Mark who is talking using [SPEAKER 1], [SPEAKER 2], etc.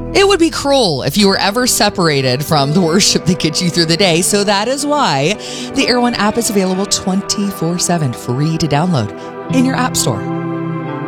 [SPEAKER 1] It would be cruel if you were ever separated from the worship that gets you through the day. So that is why the Air One app is available 24/7, free to download in your app store.